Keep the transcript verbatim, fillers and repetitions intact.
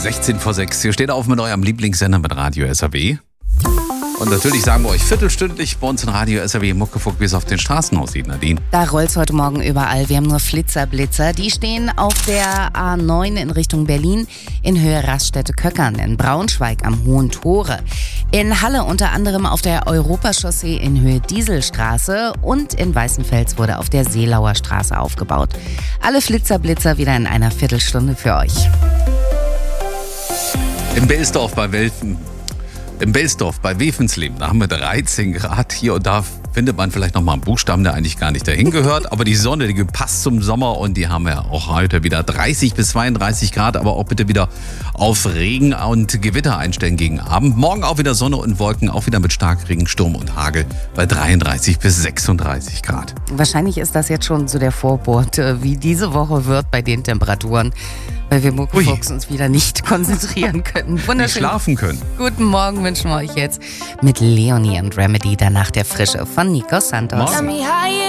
sechzehn vor sechs. Ihr steht auf mit eurem Lieblingssender mit Radio S R W. Und natürlich sagen wir euch viertelstündlich bei uns in Radio S R W Muckefuck, wie es auf den Straßen aussieht, Nadine. Da rollt's heute Morgen überall. Wir haben nur Flitzerblitzer. Die stehen auf der A neun in Richtung Berlin, in Höhe Raststätte-Köckern, in Braunschweig am Hohen Tore, in Halle unter anderem auf der Europachaussee in Höhe Dieselstraße und in Weißenfels wurde auf der Seelauer Straße aufgebaut. Alle Flitzerblitzer wieder in einer Viertelstunde für euch. Im Belsdorf bei Welfen. Im Belsdorf bei Wefensleben, da haben wir dreizehn Grad. Hier und da findet man vielleicht noch mal einen Buchstaben, der eigentlich gar nicht dahin gehört. Aber die Sonne, die passt zum Sommer und die haben wir auch heute wieder dreißig bis zweiunddreißig Grad. Aber auch bitte wieder auf Regen und Gewitter einstellen gegen Abend. Morgen auch wieder Sonne und Wolken, auch wieder mit Starkregen, Sturm und Hagel bei dreiunddreißig bis sechsunddreißig Grad. Wahrscheinlich ist das jetzt schon so der Vorbote, wie diese Woche wird bei den Temperaturen, weil wir Muckefucks uns wieder nicht konzentrieren können. Nicht Wunderschön. schlafen können. Guten Morgen wünschen wir euch jetzt mit Leonie und Remedy, danach der Frische von Nico Santos. Morgen.